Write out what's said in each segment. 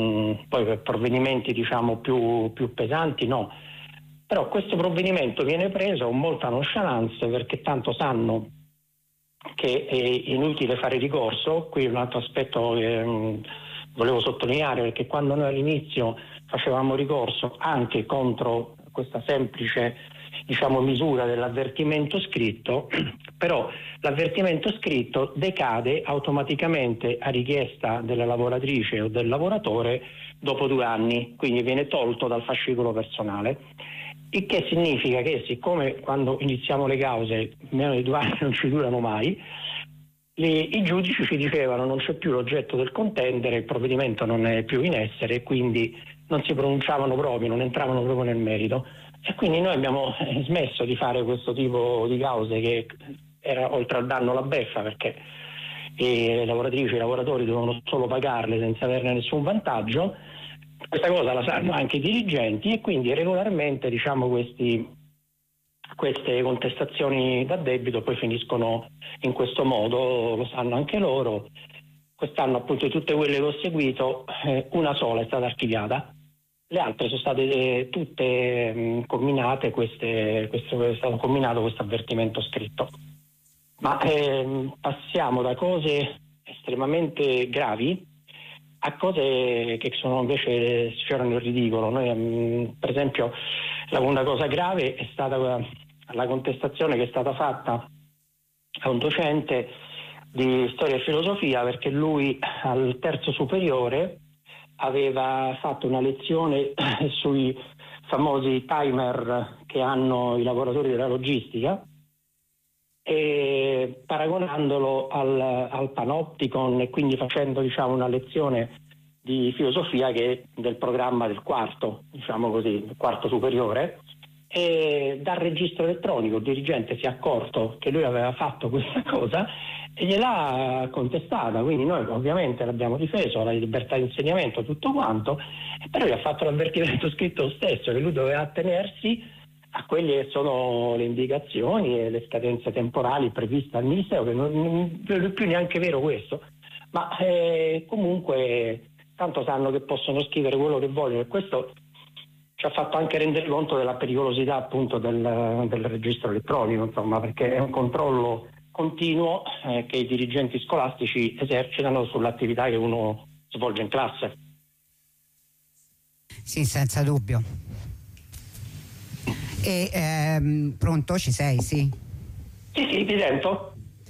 poi per provvedimenti diciamo più pesanti no, però questo provvedimento viene preso con molta nonchalance perché tanto sanno che è inutile fare ricorso. Qui un altro aspetto che volevo sottolineare, perché quando noi all'inizio facevamo ricorso anche contro questa semplice misura dell'avvertimento scritto, però l'avvertimento scritto decade automaticamente a richiesta della lavoratrice o del lavoratore dopo 2 anni, quindi viene tolto dal fascicolo personale, il che significa che siccome quando iniziamo le cause meno di 2 anni non ci durano mai, i giudici ci dicevano non c'è più l'oggetto del contendere, il provvedimento non è più in essere e quindi non si pronunciavano proprio, non entravano proprio nel merito. E quindi noi abbiamo smesso di fare questo tipo di cause che era oltre al danno la beffa, perché le lavoratrici e i lavoratori dovevano solo pagarle senza averne nessun vantaggio. Questa cosa la sanno anche i dirigenti e quindi regolarmente queste contestazioni da debito poi finiscono in questo modo, lo sanno anche loro. Quest'anno appunto di tutte quelle che ho seguito una sola è stata archiviata, le altre sono state tutte comminate, è stato comminato questo avvertimento scritto. Ma passiamo da cose estremamente gravi a cose che sono invece sfiorano il ridicolo. Noi, per esempio, una cosa grave è stata la contestazione che è stata fatta a un docente di storia e filosofia, perché lui al terzo superiore aveva fatto una lezione sui famosi timer che hanno i lavoratori della logistica, e paragonandolo al Panopticon, e quindi facendo una lezione di filosofia che è del programma del quarto superiore, e dal registro elettronico il dirigente si è accorto che lui aveva fatto questa cosa e gliel'ha contestata, quindi noi ovviamente l'abbiamo difeso, la libertà di insegnamento, tutto quanto, però gli ha fatto l'avvertimento scritto lo stesso, che lui doveva attenersi a quelle che sono le indicazioni e le scadenze temporali previste dal Ministero, che non è più neanche vero questo, ma comunque tanto sanno che possono scrivere quello che vogliono, e questo ci ha fatto anche rendere conto della pericolosità appunto del registro elettronico, insomma, perché è un controllo continuo che i dirigenti scolastici esercitano sull'attività che uno svolge in classe. Sì, senza dubbio. E pronto, ci sei? Sì, ti sento.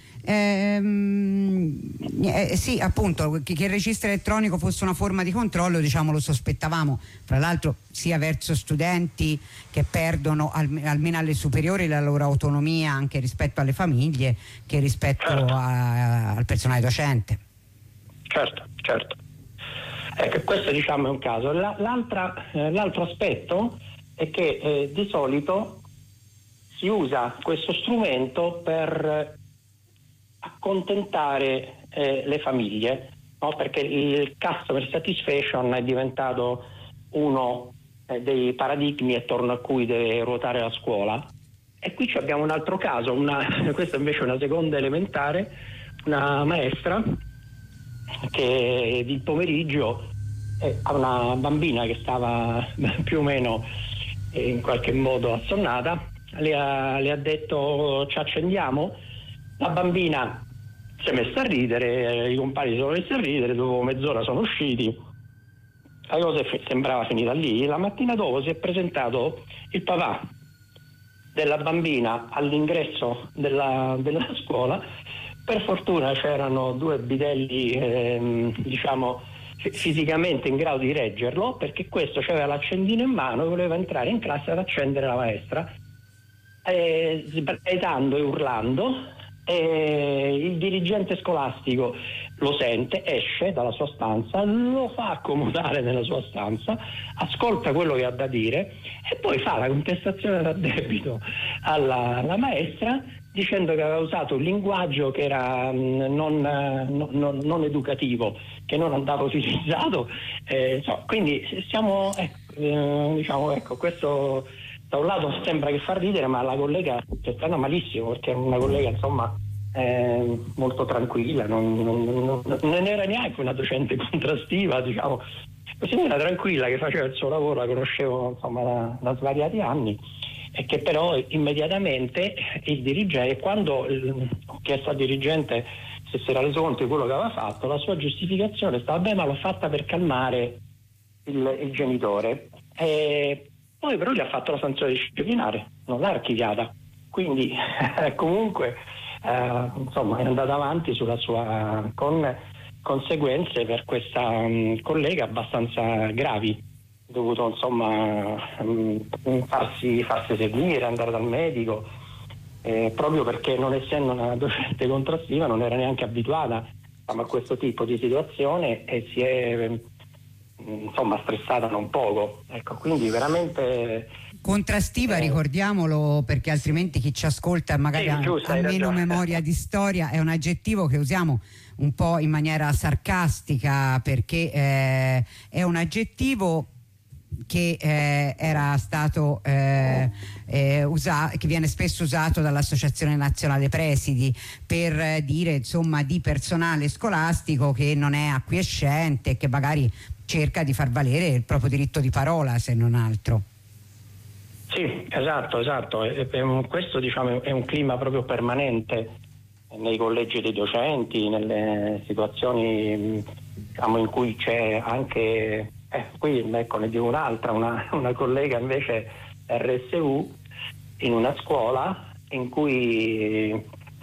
Sì, appunto, che il registro elettronico fosse una forma di controllo, lo sospettavamo, fra l'altro sia verso studenti che perdono almeno alle superiori la loro autonomia anche rispetto alle famiglie, che rispetto al personale docente. Certo. Ecco, questo è un caso. L'altro aspetto è che di solito si usa questo strumento per accontentare le famiglie, no? Perché il customer satisfaction è diventato uno dei paradigmi attorno a cui deve ruotare la scuola. E qui abbiamo un altro caso, questa invece è una seconda elementare, una maestra che il pomeriggio a una bambina che stava più o meno in qualche modo assonnata le ha detto ci accendiamo. La bambina si è messa a ridere, i compagni si sono messi a ridere, dopo mezz'ora sono usciti, la cosa sembrava finita lì. La mattina dopo si è presentato il papà della bambina all'ingresso della scuola. Per fortuna c'erano 2 bidelli fisicamente in grado di reggerlo, perché questo aveva l'accendino in mano e voleva entrare in classe ad accendere la maestra, sbraitando e urlando. Il dirigente scolastico lo sente, esce dalla sua stanza, lo fa accomodare nella sua stanza, ascolta quello che ha da dire e poi fa la contestazione da debito alla maestra, dicendo che aveva usato un linguaggio che era non educativo, che non andava utilizzato. Quindi siamo, questo da un lato sembra che fa ridere, ma la collega è stata malissimo, perché è una collega molto tranquilla, non era neanche una docente contrastiva, Una signora tranquilla che faceva il suo lavoro, la conoscevo insomma da svariati anni, e che però immediatamente il dirigente, quando ho chiesto al dirigente se si era reso conto di quello che aveva fatto, la sua giustificazione stava bene, ma l'ho fatta per calmare il genitore. E poi però gli ha fatto la sanzione disciplinare, non l'ha archiviata, quindi comunque insomma è andata avanti sulla sua, con conseguenze per questa collega abbastanza gravi, dovuto insomma farsi seguire, andare dal medico, proprio perché, non essendo una docente contrattiva, non era neanche abituata a questo tipo di situazione e si è insomma stressata non poco, ecco, quindi veramente contrastiva, ricordiamolo, perché altrimenti chi ci ascolta magari ha meno memoria di storia, è un aggettivo che usiamo un po' in maniera sarcastica, perché è un aggettivo che era stato che viene spesso usato dall'Associazione Nazionale Presidi per dire insomma di personale scolastico che non è acquiescente e che magari cerca di far valere il proprio diritto di parola, se non altro. Sì, esatto. Questo diciamo è un clima proprio permanente nei collegi dei docenti, nelle situazioni diciamo in cui c'è anche qui ecco, ne dico un'altra, una collega invece RSU in una scuola in cui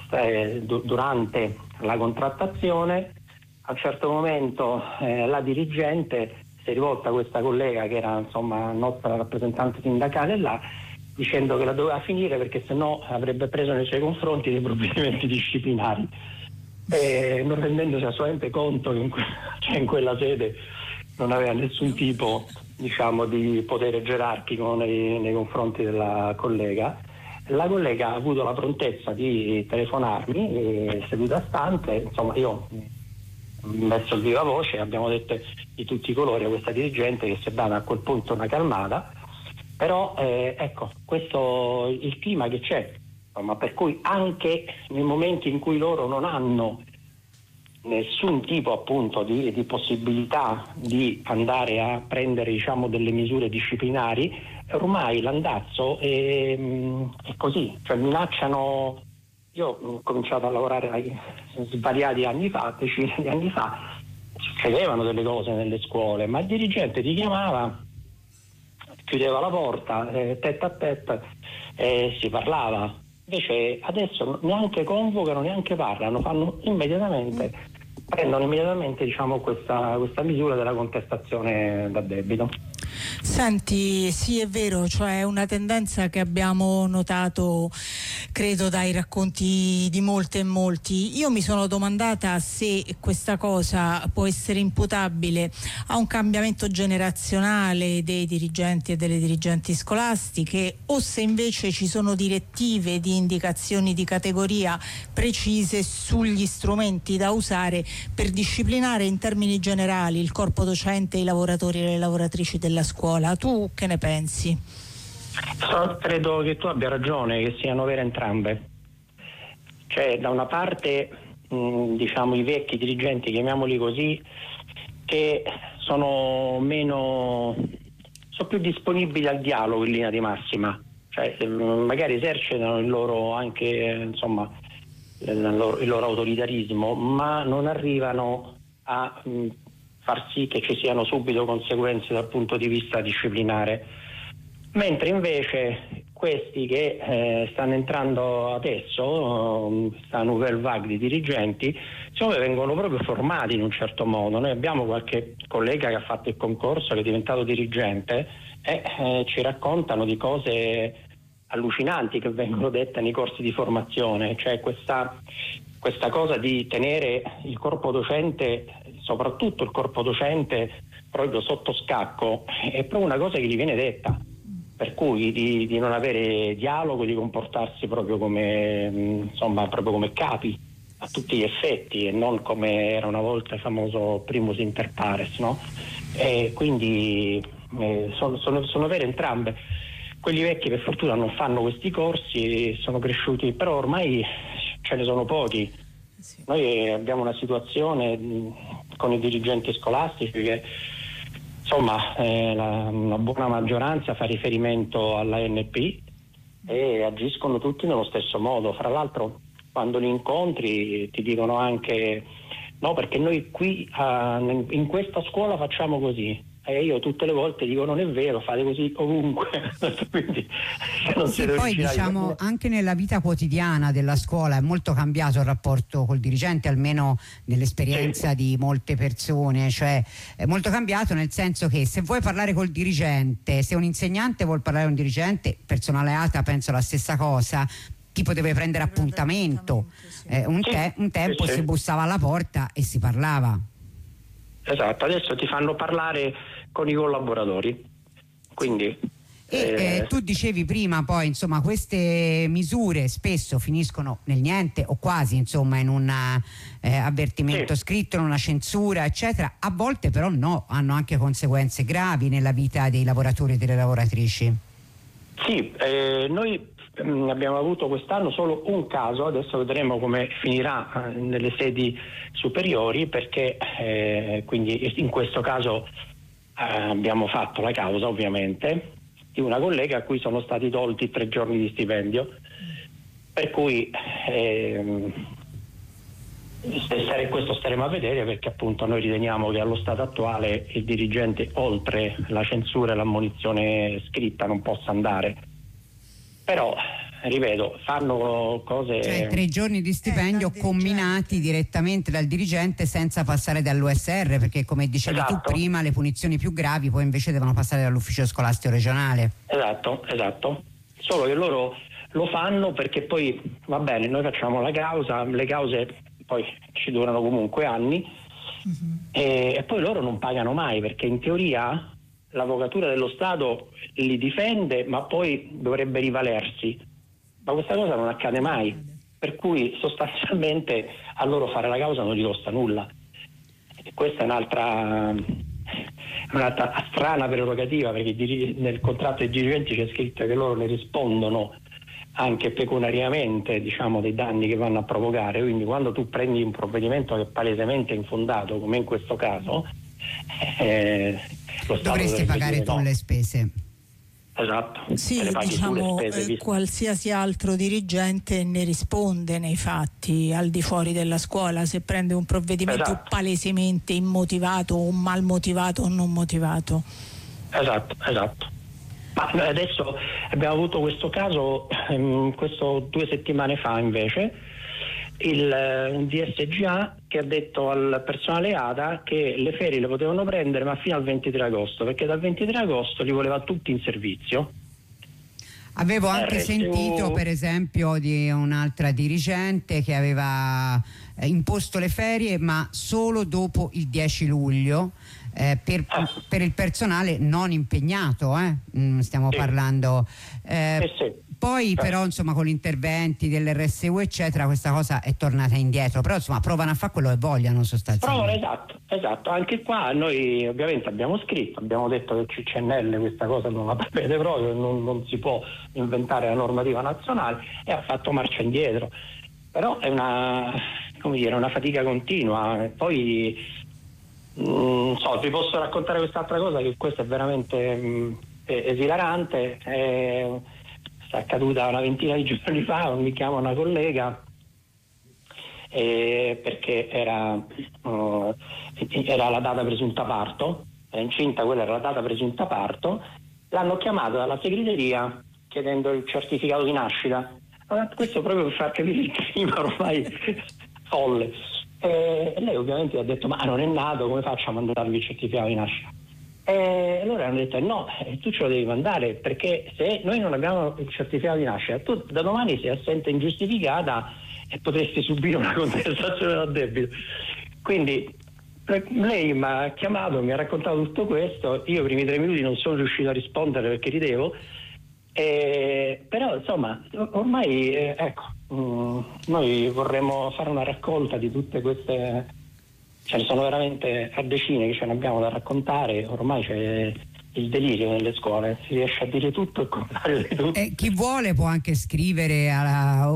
durante la contrattazione a un certo momento la dirigente si è rivolta a questa collega che era insomma nostra rappresentante sindacale là, dicendo che la doveva finire perché sennò avrebbe preso nei suoi confronti dei provvedimenti disciplinari, non rendendosi assolutamente conto che in quella sede non aveva nessun tipo diciamo di potere gerarchico nei confronti della collega. La collega ha avuto la prontezza di telefonarmi seduta stante, insomma io ho messo il viva voce, abbiamo detto di tutti i colori a questa dirigente che si è data a quel punto una calmata, però ecco, questo il clima che c'è, insomma, per cui anche nei momenti in cui loro non hanno nessun tipo appunto di possibilità di andare a prendere diciamo delle misure disciplinari, ormai l'andazzo è così, cioè minacciano. Io ho cominciato a lavorare svariati anni fa, decine di anni fa, succedevano delle cose nelle scuole, ma il dirigente ti chiamava, chiudeva la porta, tête a tête, si parlava. Invece adesso neanche convocano, neanche parlano, prendono immediatamente diciamo questa misura della contestazione da debito. Senti, sì, è vero, cioè è una tendenza che abbiamo notato, credo, dai racconti di molte e molti. Io mi sono domandata se questa cosa può essere imputabile a un cambiamento generazionale dei dirigenti e delle dirigenti scolastiche, o se invece ci sono direttive di indicazioni di categoria precise sugli strumenti da usare per disciplinare in termini generali il corpo docente e i lavoratori e le lavoratrici della scuola. Tu che ne pensi? Credo che tu abbia ragione, che siano vere entrambe. Cioè, da una parte diciamo i vecchi dirigenti, chiamiamoli così, che sono più disponibili al dialogo in linea di massima, cioè magari esercitano il loro anche insomma il loro autoritarismo, ma non arrivano a far sì che ci siano subito conseguenze dal punto di vista disciplinare, mentre invece questi che stanno entrando adesso, questa nouvelle vague di dirigenti, vengono proprio formati in un certo modo. Noi abbiamo qualche collega che ha fatto il concorso, che è diventato dirigente, e ci raccontano di cose allucinanti che vengono dette nei corsi di formazione, cioè questa cosa di tenere il corpo docente, soprattutto il corpo docente, proprio sotto scacco, è proprio una cosa che gli viene detta, per cui di non avere dialogo, di comportarsi proprio come capi a tutti gli effetti, e non come era una volta il famoso primus inter pares, no? E quindi sono vere entrambe. Quelli vecchi per fortuna non fanno questi corsi, sono cresciuti, però ormai ce ne sono pochi. Sì. Noi abbiamo una situazione con i dirigenti scolastici che insomma una buona maggioranza fa riferimento all'ANP e agiscono tutti nello stesso modo. Fra l'altro quando li incontri ti dicono anche no, perché noi qui in questa scuola facciamo così, e io tutte le volte dico non è vero, fate così ovunque. Quindi non sì, poi diciamo anche nella vita quotidiana della scuola è molto cambiato il rapporto col dirigente, almeno nell'esperienza di molte persone, cioè è molto cambiato nel senso che se vuoi parlare col dirigente, se un insegnante vuol parlare con un dirigente, personale ATA penso la stessa cosa, tipo deve prendere appuntamento, un tempo si bussava alla porta e si parlava. Esatto, adesso ti fanno parlare con i collaboratori, quindi tu dicevi prima poi insomma queste misure spesso finiscono nel niente o quasi, insomma, in un avvertimento scritto, in una censura eccetera, a volte però no, hanno anche conseguenze gravi nella vita dei lavoratori e delle lavoratrici. Sì, noi abbiamo avuto quest'anno solo un caso, adesso vedremo come finirà nelle sedi superiori, perché quindi in questo caso abbiamo fatto la causa ovviamente di una collega a cui sono stati tolti 3 giorni di stipendio, per cui questo staremo a vedere, perché appunto noi riteniamo che allo stato attuale il dirigente oltre la censura e l'ammonizione scritta non possa andare. Però, ripeto, fanno cose... Cioè 3 giorni di stipendio combinati direttamente dal dirigente senza passare dall'USR, perché come dicevi tu prima le punizioni più gravi poi invece devono passare dall'ufficio scolastico regionale. Esatto. Solo che loro lo fanno perché poi, va bene, noi facciamo la causa, le cause poi ci durano comunque anni, e poi loro non pagano mai, perché in teoria l'avvocatura dello Stato li difende, ma poi dovrebbe rivalersi, ma questa cosa non accade mai, per cui sostanzialmente a loro fare la causa non gli costa nulla. E questa è un'altra strana prerogativa, perché nel contratto dei dirigenti c'è scritto che loro ne rispondono anche pecuniariamente, diciamo, dei danni che vanno a provocare. Quindi quando tu prendi un provvedimento che è palesemente infondato, come in questo caso, dovresti pagare tu le spese. Esatto. Sì, diciamo qualsiasi altro dirigente ne risponde nei fatti al di fuori della scuola se prende un provvedimento palesemente immotivato o mal motivato o non motivato. Esatto. Ma adesso abbiamo avuto questo caso, 2 settimane fa invece, un DSGA che ha detto al personale ATA che le ferie le potevano prendere ma fino al 23 agosto, perché dal 23 agosto li voleva tutti in servizio. Avevo anche sentito per esempio di un'altra dirigente che aveva imposto le ferie ma solo dopo il 10 luglio per il personale non impegnato, stiamo parlando. Poi però insomma con gli interventi dell'RSU eccetera questa cosa è tornata indietro, però insomma provano a fare quello che vogliono sostanzialmente. Esatto, anche qua noi ovviamente abbiamo scritto, abbiamo detto che il CNL questa cosa non la prevede proprio, non si può inventare la normativa nazionale, e ha fatto marcia indietro, però è una fatica continua. Poi non so, vi posso raccontare quest'altra cosa, che questa è veramente esilarante. È accaduta una ventina di giorni fa, mi chiama una collega perché era la data presunta parto, era incinta, quella era la data presunta parto, l'hanno chiamata dalla segreteria chiedendo il certificato di nascita. Allora, questo proprio per far capire il clima ormai folle. E lei ovviamente ha detto ma non è nato, come faccio a mandarvi il certificato di nascita? E allora hanno detto no, tu ce lo devi mandare, perché se noi non abbiamo il certificato di nascita tu da domani sei assente ingiustificata e potresti subire una contestazione dal debito. Quindi lei mi ha chiamato, mi ha raccontato tutto questo, io i primi 3 minuti non sono riuscito a rispondere perché ridevo, però insomma ormai noi vorremmo fare una raccolta di tutte queste, ce ne sono veramente a decine che ce ne abbiamo da raccontare, ormai c'è il delirio nelle scuole, si riesce a dire tutto il contrario di tutto. Chi vuole può anche scrivere a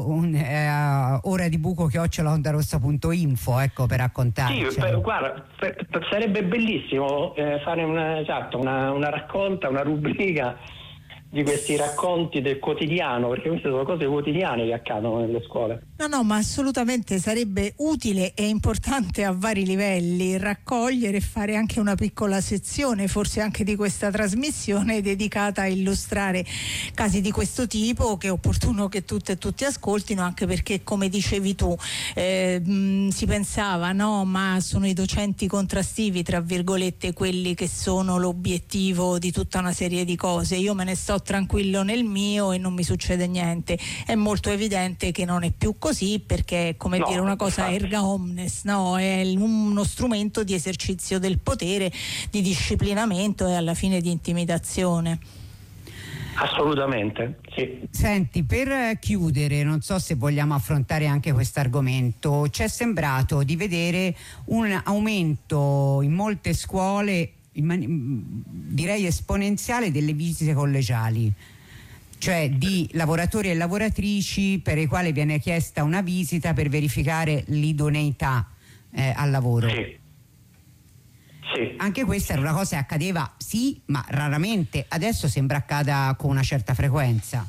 oradibuco@ondarossa.info, ecco, per raccontarci. Sì, guarda, sarebbe bellissimo fare una raccolta, una rubrica di questi racconti del quotidiano, perché queste sono cose quotidiane che accadono nelle scuole. No, ma assolutamente sarebbe utile e importante a vari livelli raccogliere e fare anche una piccola sezione, forse anche di questa trasmissione, dedicata a illustrare casi di questo tipo, che è opportuno che tutte e tutti ascoltino, anche perché, come dicevi tu, si pensava, no, ma sono i docenti contrastivi, tra virgolette, quelli che sono l'obiettivo di tutta una serie di cose. Io me ne sto tranquillo nel mio e non mi succede niente. È molto evidente che non è più così, perché è come dire una cosa erga omnes, no? È uno strumento di esercizio del potere, di disciplinamento e alla fine di intimidazione. Assolutamente, sì. Senti, per chiudere, non so se vogliamo affrontare anche questo argomento, ci è sembrato di vedere un aumento in molte scuole, direi esponenziale, delle visite collegiali, cioè di lavoratori e lavoratrici per i quali viene chiesta una visita per verificare l'idoneità al lavoro. Sì. Sì. Anche questa era una cosa che accadeva, sì, ma raramente. Adesso sembra accada con una certa frequenza.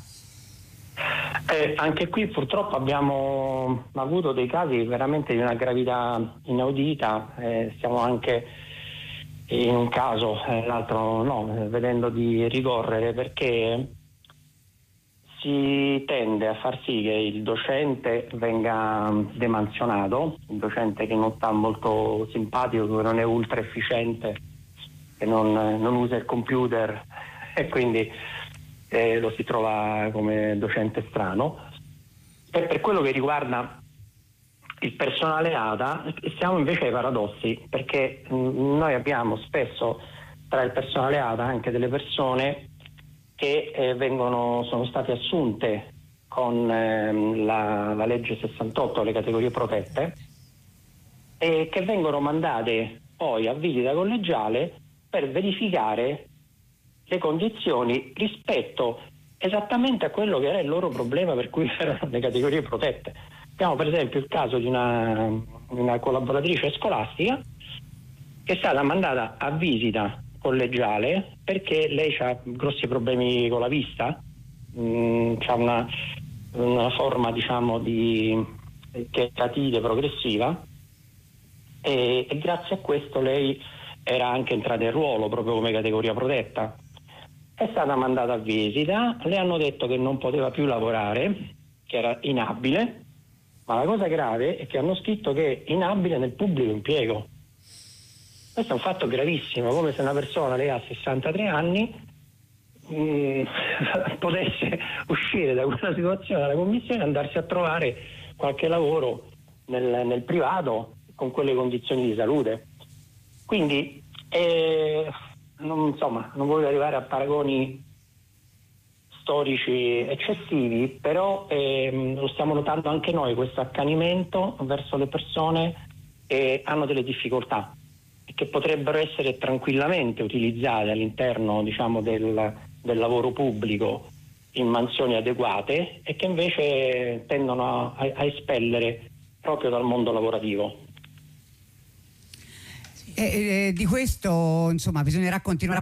Anche qui purtroppo abbiamo avuto dei casi veramente di una gravità inaudita. Stiamo anche in un caso, l'altro no, vedendo di ricorrere, perché si tende a far sì che il docente venga demansionato, il docente che non sta molto simpatico, che non è ultra efficiente, che non usa il computer e quindi lo si trova come docente strano. E per quello che riguarda il personale ATA siamo invece ai paradossi, perché noi abbiamo spesso tra il personale ATA anche delle persone che sono state assunte con la legge 68, le categorie protette, e che vengono mandate poi a visita collegiale per verificare le condizioni rispetto esattamente a quello che era il loro problema per cui erano le categorie protette. Abbiamo per esempio il caso di una collaboratrice scolastica che è stata mandata a visita collegiale perché lei ha grossi problemi con la vista, c'ha una forma, diciamo, di cheratite progressiva e grazie a questo lei era anche entrata in ruolo proprio come categoria protetta. È stata mandata a visita, le hanno detto che non poteva più lavorare, che era inabile, ma la cosa grave è che hanno scritto che è inabile nel pubblico impiego. Questo è un fatto gravissimo, come se una persona, lei ha 63 anni, potesse uscire da quella situazione della commissione e andarsi a trovare qualche lavoro nel privato con quelle condizioni di salute. Quindi non voglio arrivare a paragoni storici eccessivi, però lo stiamo notando anche noi, questo accanimento verso le persone che hanno delle difficoltà e che potrebbero essere tranquillamente utilizzate all'interno, diciamo, del lavoro pubblico in mansioni adeguate e che invece tendono a espellere proprio dal mondo lavorativo. Di questo, insomma, bisognerà continuare